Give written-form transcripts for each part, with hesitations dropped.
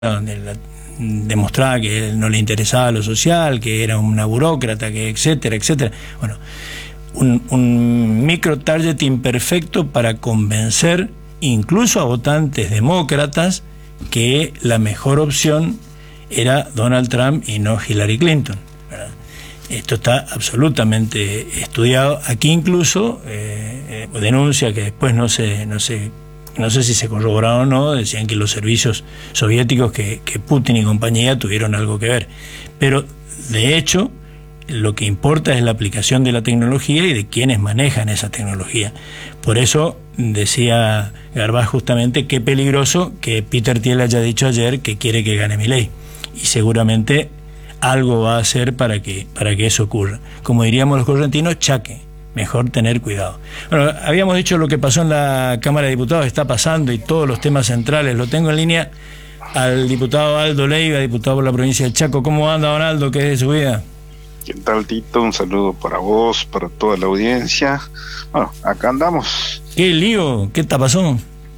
donde demostraba que no le interesaba lo social, que era una burócrata, que etcétera, etcétera. Bueno, un micro-targeting perfecto para convencer incluso a votantes demócratas que la mejor opción era Donald Trump y no Hillary Clinton, ¿verdad? Esto está absolutamente estudiado. Aquí incluso denuncia que después no sé si se corroboraron o no, decían que los servicios soviéticos, que Putin y compañía tuvieron algo que ver. Pero, de hecho, lo que importa es la aplicación de la tecnología y de quienes manejan esa tecnología. Por eso decía Garbaz justamente qué peligroso que Peter Thiel haya dicho ayer que quiere que gane Milei. Y seguramente algo va a hacer para que eso ocurra. Como diríamos los correntinos, chaque. Mejor tener cuidado. Bueno, habíamos dicho lo que pasó en la Cámara de Diputados, está pasando, y todos los temas centrales. Lo tengo en línea al diputado Aldo Leiva, diputado por la provincia del Chaco. ¿Cómo anda, don Aldo? ¿Qué es de su vida? ¿Qué tal, Tito? Un saludo para vos, para toda la audiencia. Bueno, acá andamos. ¿Qué lío? ¿Qué te pasó?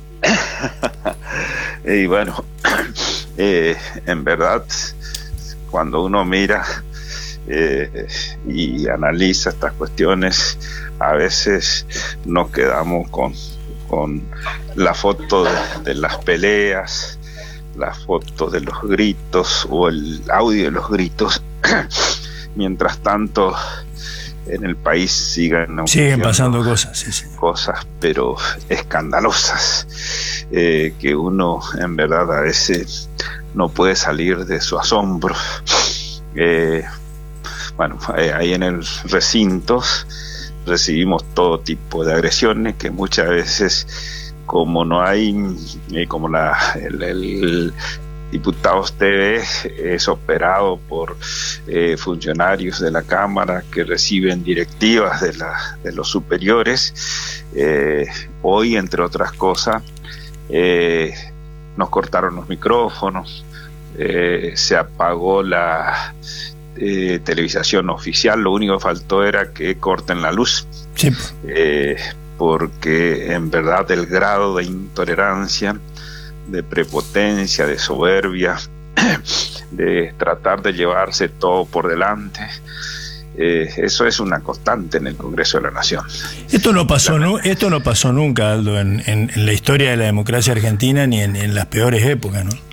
Y bueno, en verdad, cuando uno mira y analiza estas cuestiones, a veces nos quedamos con la foto de las peleas, la foto de los gritos o el audio de los gritos. Mientras tanto, en el país siguen pasando cosas, sí. Cosas, pero escandalosas, que uno en verdad a veces no puede salir de su asombro. Bueno, ahí en el recinto recibimos todo tipo de agresiones que muchas veces, como no hay, como el Diputados TV es operado por funcionarios de la Cámara que reciben directivas de los superiores, hoy, entre otras cosas, nos cortaron los micrófonos, se apagó la televisación oficial. Lo único que faltó era que corten la luz, sí. Porque en verdad el grado de intolerancia, de prepotencia, de soberbia, de tratar de llevarse todo por delante, eso es una constante en el Congreso de la Nación. Esto no pasó nunca, Aldo, en la historia de la democracia argentina, ni en las peores épocas, ¿no?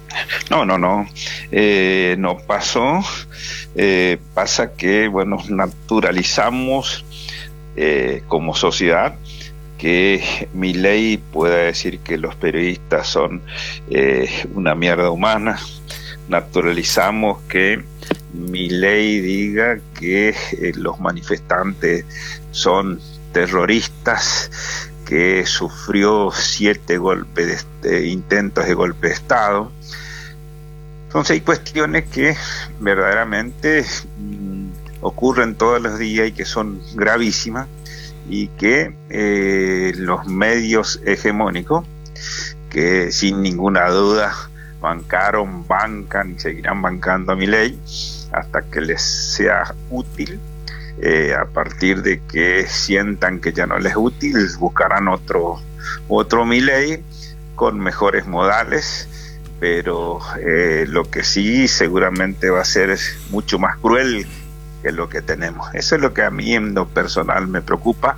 No pasó. Pasa que, bueno, naturalizamos como sociedad que Milei pueda decir que los periodistas son una mierda humana. Naturalizamos que Milei diga que los manifestantes son terroristas, que sufrió 7 intentos de golpe de Estado. Entonces hay cuestiones que verdaderamente ocurren todos los días y que son gravísimas, y que los medios hegemónicos, que sin ninguna duda bancan y seguirán bancando a Milei hasta que les sea útil, a partir de que sientan que ya no les es útil, buscarán otro Milei con mejores modales, pero lo que sí seguramente va a ser mucho más cruel que lo que tenemos. Eso es lo que a mí en lo personal me preocupa,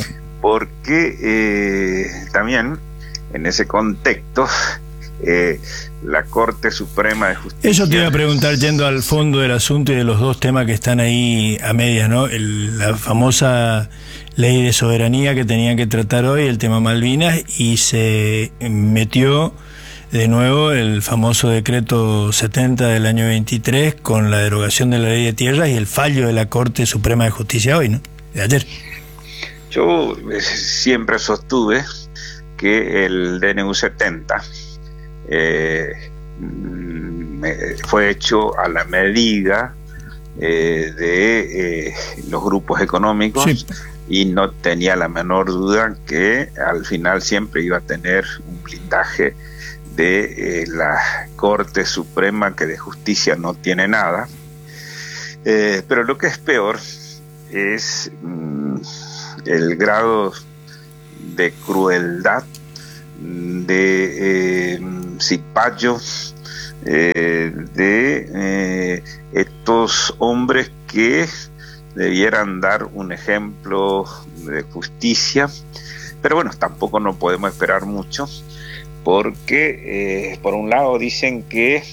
porque también en ese contexto la Corte Suprema de Justicia... Eso te iba a preguntar, yendo al fondo del asunto y de los dos temas que están ahí a medias, ¿no? La famosa ley de soberanía que tenían que tratar hoy, el tema Malvinas, y se metió de nuevo el famoso decreto 70 del año 23 con la derogación de la ley de tierras y el fallo de la Corte Suprema de Justicia hoy, ¿no? De ayer. Yo siempre sostuve que el DNU 70 fue hecho a la medida de los grupos económicos, sí, y no tenía la menor duda que al final siempre iba a tener un blindaje de la Corte Suprema, que de justicia no tiene nada. Pero lo que es peor es el grado de crueldad, de cipayo, de estos hombres que debieran dar un ejemplo de justicia, pero bueno, tampoco no podemos esperar mucho, porque por un lado dicen que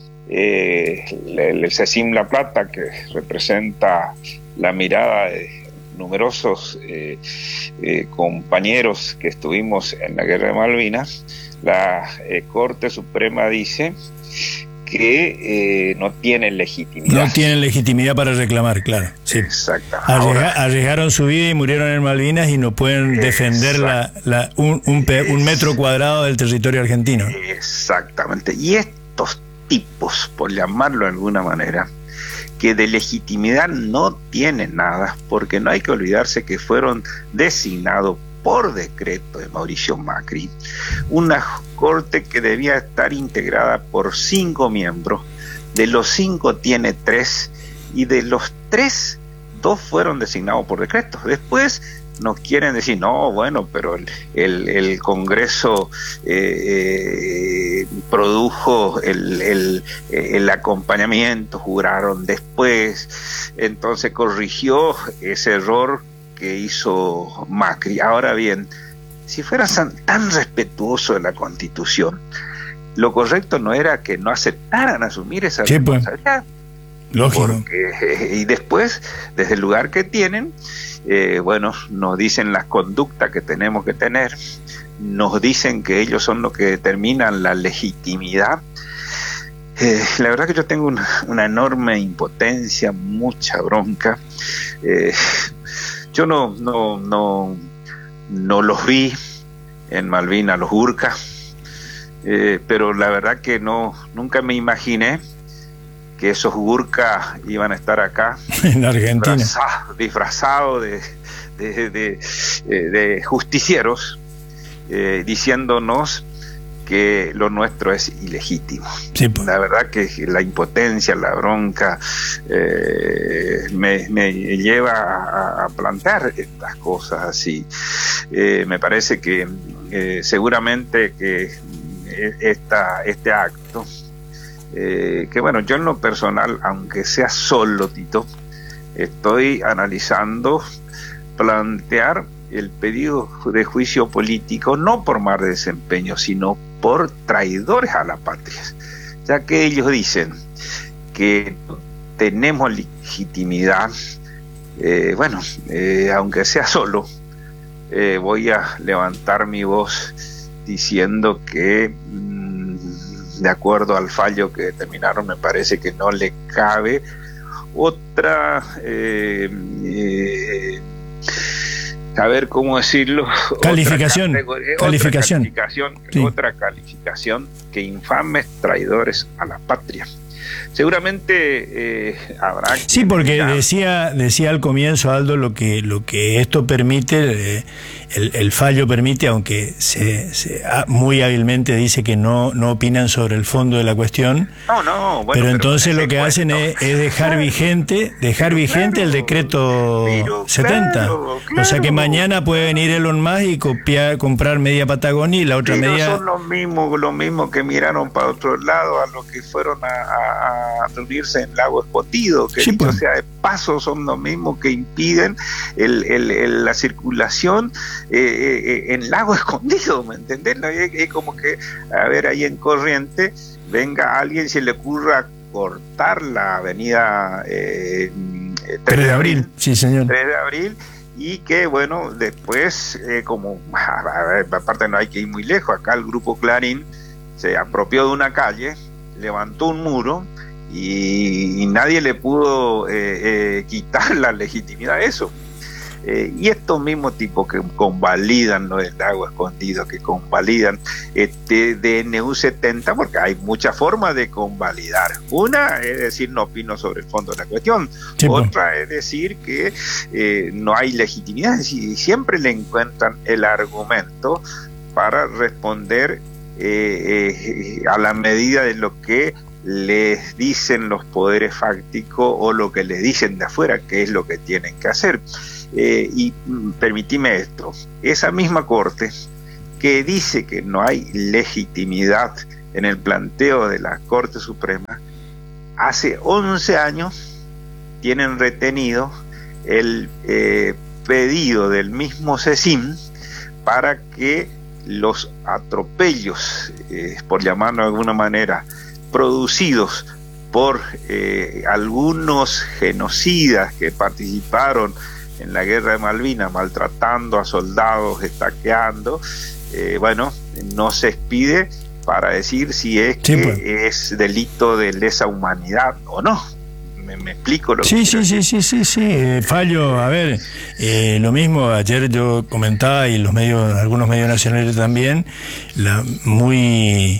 el CECIM La Plata, que representa la mirada de numerosos compañeros que estuvimos en la Guerra de Malvinas, la Corte Suprema dice que no tienen legitimidad. No tienen legitimidad para reclamar, claro. Sí. Exacto. Arriesgaron su vida y murieron en Malvinas y no pueden defender un metro cuadrado del territorio argentino. Exactamente. Y estos tipos, por llamarlo de alguna manera, que de legitimidad no tienen nada, porque no hay que olvidarse que fueron designados por decreto de Mauricio Macri, una corte que debía estar integrada por 5 miembros, de los 5 tiene 3, y de los 3, 2 fueron designados por decreto. Después nos quieren decir, no, bueno, pero el Congreso produjo el acompañamiento, juraron después, entonces corrigió ese error que hizo Macri. Ahora bien, si fueran tan respetuosos de la Constitución, lo correcto no era que no aceptaran asumir esa responsabilidad. Lógico. Y después, desde el lugar que tienen, bueno, nos dicen las conductas que tenemos que tener, nos dicen que ellos son los que determinan la legitimidad. La verdad que yo tengo una enorme impotencia, mucha bronca. Yo no los vi en Malvinas, los Gurkha, pero la verdad que nunca me imaginé que esos Gurkha iban a estar acá en Argentina, disfrazados de justicieros, diciéndonos que lo nuestro es ilegítimo. Sí, pues. La verdad que la impotencia, la bronca me lleva a plantear estas cosas así. Me parece que seguramente que este acto, que bueno, yo en lo personal, aunque sea solo, Tito, estoy analizando plantear el pedido de juicio político no por mal desempeño, sino por traidores a la patria, ya que ellos dicen que tenemos legitimidad. Bueno, aunque sea solo, voy a levantar mi voz diciendo que de acuerdo al fallo que determinaron, me parece que no le cabe otra a ver cómo decirlo, calificación. Otra calificación que infames traidores a la patria. Seguramente habrá que... Sí, porque decía al comienzo, Aldo, lo que esto permite, el fallo permite, aunque muy hábilmente dice que no opinan sobre el fondo de la cuestión. Bueno, pero entonces lo que hacen es dejar vigente el decreto 70. Claro. O sea que mañana puede venir Elon Musk y comprar media Patagonia y la otra media... Son los mismos que miraron para otro lado, a los que fueron a reunirse en Lago Escondido, que dicho sea de paso, son los mismos que impiden la circulación en Lago Escondido, ¿me entendés? ¿No? Es como que, a ver, ahí en Corriente, venga alguien, se le ocurra cortar la avenida 3 de abril. Sí, señor. 3 de abril, y que, bueno, después, como, aparte no hay que ir muy lejos, acá el grupo Clarín se apropió de una calle, levantó un muro y nadie le pudo quitar la legitimidad de eso. Y estos mismos tipos que convalidan lo del Lago Escondido, que convalidan DNU 70, porque hay muchas formas de convalidar. Una es decir, no opino sobre el fondo de la cuestión. Sí, otra es decir que no hay legitimidad, y siempre le encuentran el argumento para responder a la medida de lo que les dicen los poderes fácticos o lo que les dicen de afuera, que es lo que tienen que hacer. Y permitime esto, esa misma corte que dice que no hay legitimidad en el planteo de la Corte Suprema, hace 11 años tienen retenido el pedido del mismo CECIM para que los atropellos, por llamarlo de alguna manera, producidos por algunos genocidas que participaron en la guerra de Malvinas, maltratando a soldados, estaqueando, no se expide para decir si es que es delito de lesa humanidad o no. Me explico lo que sí, fallo. A ver, lo mismo ayer yo comentaba, y algunos medios nacionales también, la muy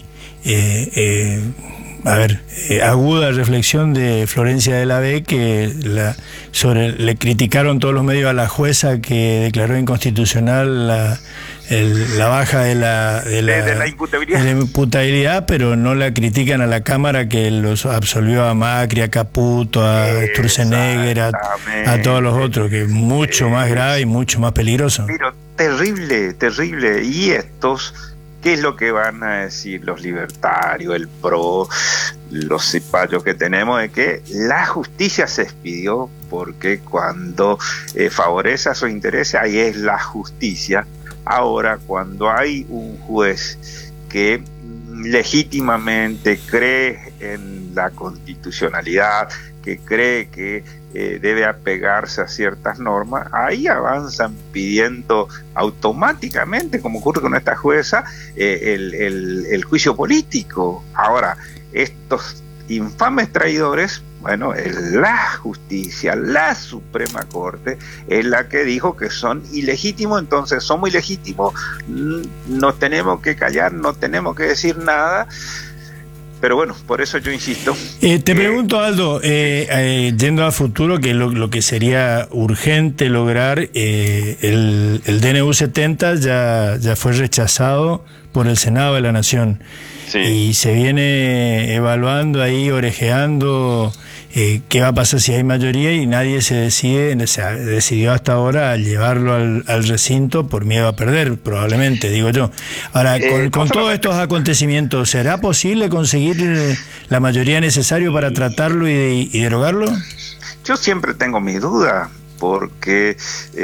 aguda reflexión de Florencia de la B, que le criticaron todos los medios a la jueza que declaró inconstitucional la baja de la imputabilidad, pero no la critican a la Cámara, que los absolvió a Macri, a Caputo, a Sturzenegger, a todos los otros, que es mucho más grave y mucho más peligroso. Pero terrible. Y estos, ¿qué es lo que van a decir los libertarios, el PRO, los cipayos que tenemos? De que la justicia se expidió, porque cuando favorece a sus intereses, ahí es la justicia. Ahora, cuando hay un juez que legítimamente cree en la constitucionalidad, que cree que debe apegarse a ciertas normas, ahí avanzan pidiendo automáticamente, como ocurre con esta jueza, el juicio político. Ahora, estos infames traidores, la justicia, la Suprema Corte, es la que dijo que son ilegítimos. Entonces somos ilegítimos, nos tenemos que callar, no tenemos que decir nada. Pero por eso yo insisto. Te pregunto, Aldo, yendo a futuro, que lo que sería urgente lograr, el DNU 70 ya fue rechazado por el Senado de la Nación. Sí. Y se viene evaluando ahí, orejeando qué va a pasar si hay mayoría, y nadie decidió hasta ahora a llevarlo al recinto por miedo a perder, probablemente, digo yo. Ahora, con todos estos acontecimientos, ¿será posible conseguir la mayoría necesaria para tratarlo y derogarlo? Yo siempre tengo mi duda, porque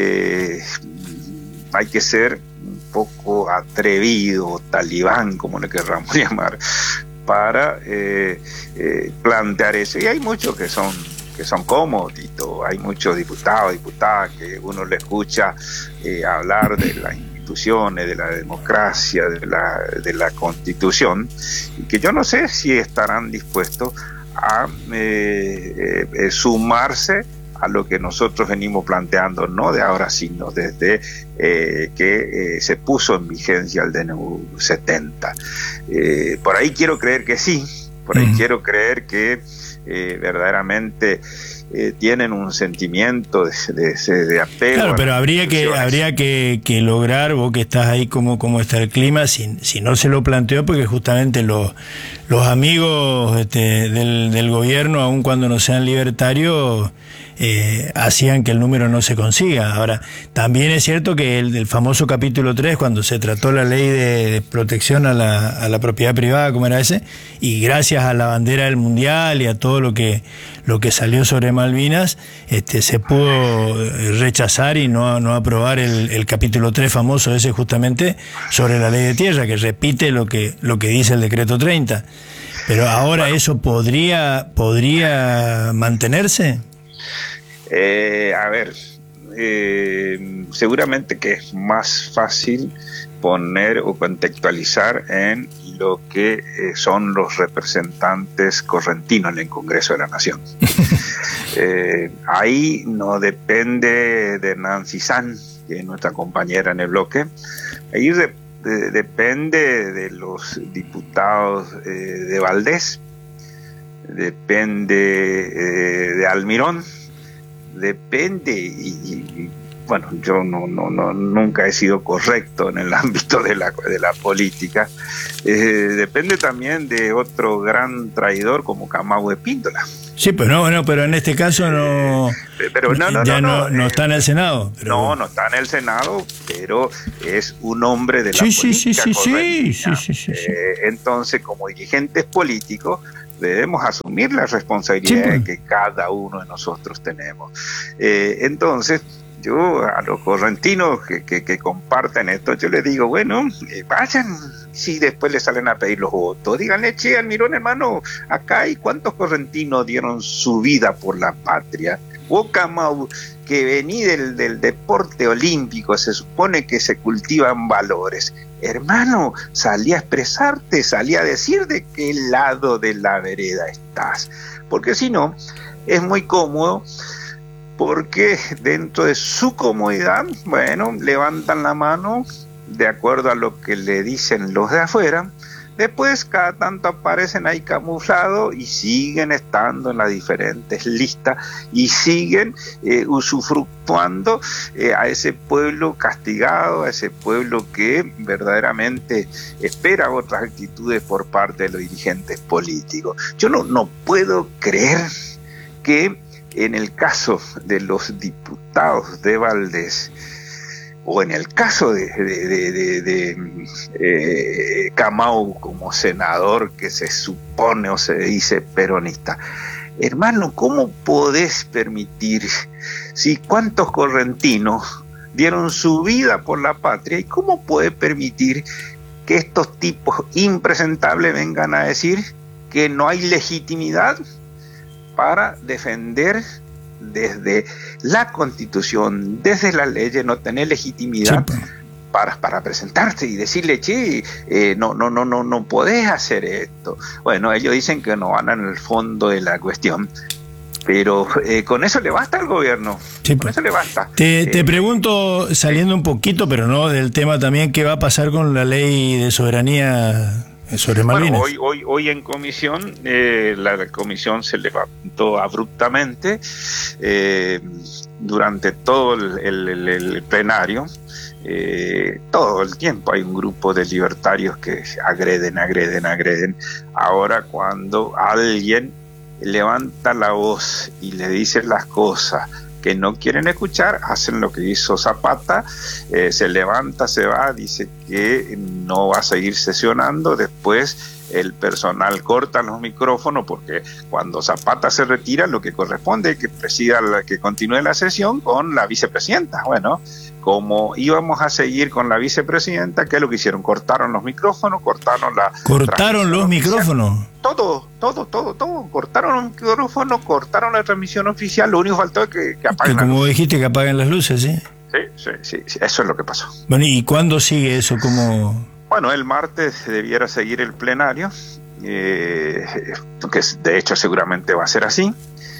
hay que ser un poco atrevido, talibán, como le querramos llamar, para plantear eso. Y hay muchos que son cómodos, hay muchos diputados, diputadas que uno le escucha hablar de las instituciones, de la democracia, de la Constitución, y que yo no sé si estarán dispuestos a sumarse a lo que nosotros venimos planteando, no de ahora, sino desde que se puso en vigencia el DNU 70. Por ahí quiero creer que sí, quiero creer que verdaderamente tienen un sentimiento de apego. Claro, pero habría que lograr, vos que estás ahí, cómo está el clima, si no se lo planteó, porque justamente los amigos del gobierno, aun cuando no sean libertarios, hacían que el número no se consiga. Ahora, también es cierto que el famoso capítulo 3, cuando se trató la ley de protección a la propiedad privada, como era ese, y gracias a la bandera del Mundial y a todo lo que salió sobre Malvinas, se pudo rechazar y no aprobar el capítulo 3 famoso ese, justamente sobre la ley de tierra, que repite lo que dice el decreto 30. Pero ahora, ¿eso podría mantenerse? Seguramente que es más fácil poner o contextualizar en lo que son los representantes correntinos en el Congreso de la Nación. Ahí no depende de Nancy San, que es nuestra compañera en el bloque. Ahí depende de los diputados de Valdés, depende de Almirón, depende, y bueno, yo nunca he sido correcto en el ámbito de la política. Depende también de otro gran traidor como Camau Espíndola. Sí, pero pero en este caso no está en el Senado. Pero... No está en el Senado, pero es un hombre de la política. Sí. Entonces, como dirigentes políticos, debemos asumir la responsabilidad que cada uno de nosotros tenemos. Entonces, yo a los correntinos que comparten esto, yo les digo, bueno, vayan, si después les salen a pedir los votos, díganle, che, Almirón, hermano, acá hay cuántos correntinos dieron su vida por la patria. Vos, Camau, que vení del deporte olímpico, se supone que se cultivan valores. Hermano, salí a expresarte, salí a decir de qué lado de la vereda estás. Porque si no, es muy cómodo, porque dentro de su comodidad, bueno, levantan la mano de acuerdo a lo que le dicen los de afuera. Después cada tanto aparecen ahí camuflados y siguen estando en las diferentes listas y siguen usufructuando a ese pueblo castigado, a ese pueblo que verdaderamente espera otras actitudes por parte de los dirigentes políticos. Yo no puedo creer que en el caso de los diputados de Valdés, o en el caso de Camau como senador que se supone o se dice peronista, hermano, ¿cómo podés permitir, si cuántos correntinos dieron su vida por la patria, y cómo podés permitir que estos tipos impresentables vengan a decir que no hay legitimidad para defender desde la Constitución, desde las leyes, no tener legitimidad para presentarse y decirle, che, no podés hacer esto? Bueno, ellos dicen que no van en el fondo de la cuestión, pero con eso le basta al gobierno. Con eso le basta. Te pregunto, saliendo un poquito, pero no del tema también, ¿qué va a pasar con la ley de soberanía sobre Malvinas? Bueno, hoy en comisión, la comisión se levantó abruptamente durante todo el plenario. Todo el tiempo hay un grupo de libertarios que agreden. Ahora, cuando alguien levanta la voz y le dice las cosas que no quieren escuchar, hacen lo que hizo Zapata, se levanta, se va, dice que no va a seguir sesionando. Después el personal corta los micrófonos, porque cuando Zapata se retira, lo que corresponde es que continúe la sesión con la vicepresidenta. Bueno, como íbamos a seguir con la vicepresidenta, ¿qué es lo que hicieron? Cortaron los micrófonos, cortaron los micrófonos. Todo. Cortaron los micrófonos, cortaron la transmisión oficial. Lo único que faltó es que apaguen. Como dijiste, que apaguen las luces, ¿sí? Sí, eso es lo que pasó. Bueno, ¿y cuándo sigue eso? Bueno, el martes debiera seguir el plenario, que de hecho seguramente va a ser así.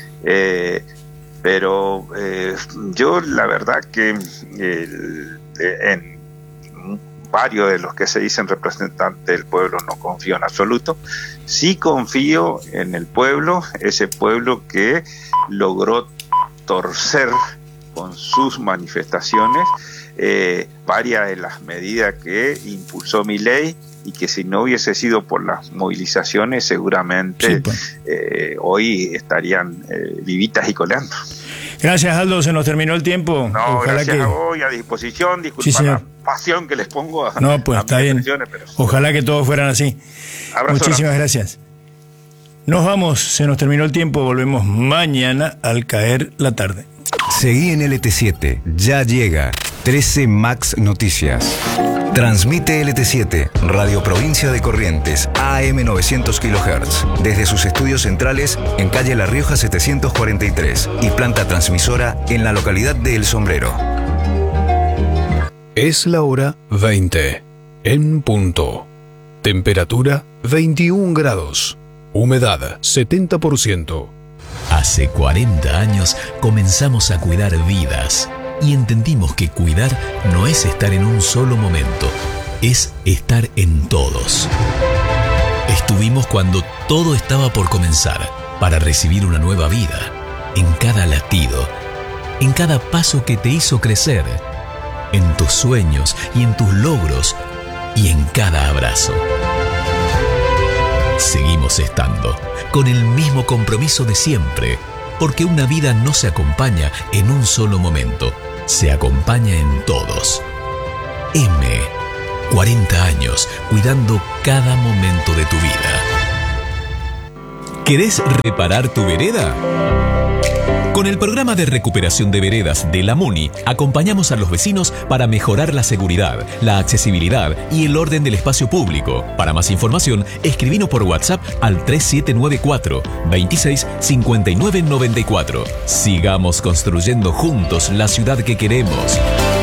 Pero yo la verdad que en varios de los que se dicen representantes del pueblo no confío en absoluto. Sí confío en el pueblo, ese pueblo que logró torcer con sus manifestaciones varias de las medidas que impulsó Milei, y que si no hubiese sido por las movilizaciones seguramente hoy estarían vivitas y coleando. Gracias, Aldo, se nos terminó el tiempo. Gracias a vos, a disposición. Disculpa la pasión que les pongo a está bien. Pero ojalá que todos fueran así. Muchísimas gracias. Nos vamos, se nos terminó el tiempo, volvemos mañana al caer la tarde. Seguí en LT7, ya llega 13 Max Noticias. Transmite LT7, Radio Provincia de Corrientes, AM 900 kHz, desde sus estudios centrales en calle La Rioja 743 y planta transmisora en la localidad de El Sombrero. Es la hora 20, en punto. Temperatura 21 grados. Humedad 70%. Hace 40 años comenzamos a cuidar vidas y entendimos que cuidar no es estar en un solo momento, es estar en todos. Estuvimos cuando todo estaba por comenzar para recibir una nueva vida, en cada latido, en cada paso que te hizo crecer, en tus sueños y en tus logros y en cada abrazo. Seguimos estando con el mismo compromiso de siempre, porque una vida no se acompaña en un solo momento, se acompaña en todos. 40 años cuidando cada momento de tu vida. ¿Querés reparar tu vereda? Con el programa de recuperación de veredas de la MUNI, acompañamos a los vecinos para mejorar la seguridad, la accesibilidad y el orden del espacio público. Para más información, escribinos por WhatsApp al 3794 26 59 94. Sigamos construyendo juntos la ciudad que queremos.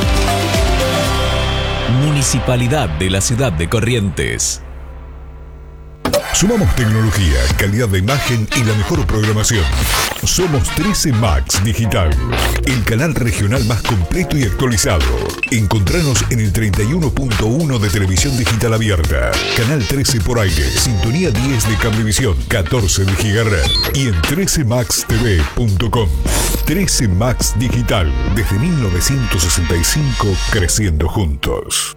Municipalidad de la Ciudad de Corrientes. Sumamos tecnología, calidad de imagen y la mejor programación. Somos 13 Max Digital, el canal regional más completo y actualizado. Encontranos en el 31.1 de televisión digital abierta, canal 13 por aire, sintonía 10 de cablevisión, 14 de gigahertz y en 13maxtv.com. 13 Max Digital, desde 1965, creciendo juntos.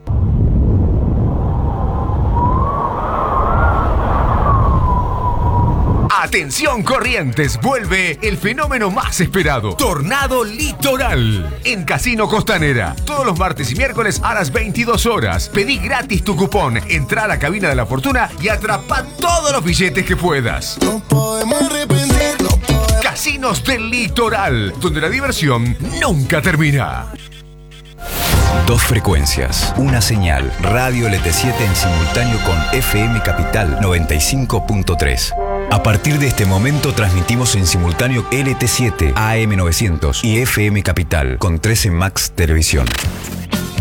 Atención Corrientes, vuelve el fenómeno más esperado, Tornado Litoral, en Casino Costanera. Todos los martes y miércoles a las 22 horas. Pedí gratis tu cupón, entra a la cabina de la fortuna y atrapa todos los billetes que puedas. No podemos arrepentir, Casinos del Litoral, donde la diversión nunca termina. Dos frecuencias, una señal, Radio LT7 en simultáneo con FM Capital 95.3. A partir de este momento transmitimos en simultáneo LT7, AM900 y FM Capital con 13 Max Televisión.